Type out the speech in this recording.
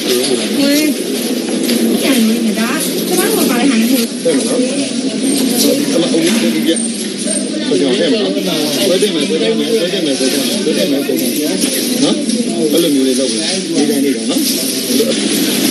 ပြန်လို့နေတာကျမတို့ကပါတဲ့ဟာနဲ့ဟုတ်တယ်နော်အမအဝေးတည်းကြဆိုကြတယ်နော်ဘယ်တင်မယ်နော်ဘယ်လိုမျိုးလေးလုပ်လဲဒီတိုင်းလေးတော့နော်